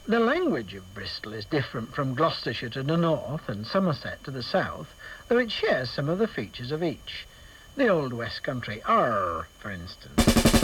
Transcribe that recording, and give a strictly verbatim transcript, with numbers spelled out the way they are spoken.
The language of Bristol is different from Gloucestershire to the north and Somerset to the south, though it shares some of the features of each. The Old West Country R, for instance.